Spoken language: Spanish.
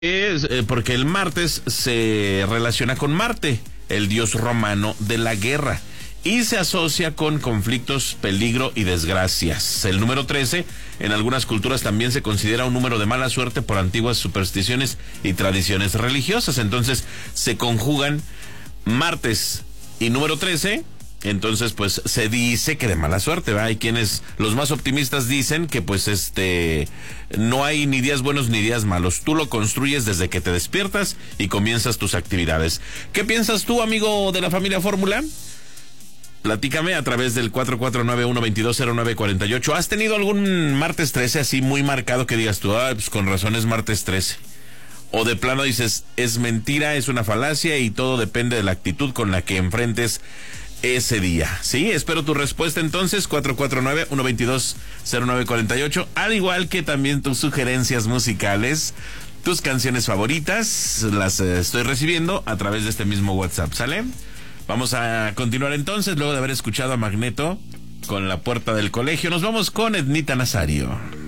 Porque el martes se relaciona con Marte, el dios romano de la guerra, y se asocia con conflictos, peligro y desgracias. El número 13, en algunas culturas también se considera un número de mala suerte por antiguas supersticiones y tradiciones religiosas. Entonces se conjugan martes y número 13. Entonces, pues, se dice que de mala suerte, ¿va? Hay quienes, los más optimistas dicen que, pues, no hay ni días buenos ni días malos. Tú lo construyes desde que te despiertas y comienzas tus actividades. ¿Qué piensas tú, amigo de la familia Fórmula? Platícame a través del 449-122-0948. ¿Has tenido algún martes 13 así muy marcado que digas tú, pues con razón es martes 13? O de plano dices, es mentira, es una falacia y todo depende de la actitud con la que enfrentes ese día. Sí, espero tu respuesta entonces, 449-122-0948, al igual que también tus sugerencias musicales, tus canciones favoritas, las estoy recibiendo a través de este mismo WhatsApp, ¿sale? Vamos a continuar entonces, luego de haber escuchado a Magneto con La Puerta del Colegio, nos vamos con Ednita Nazario.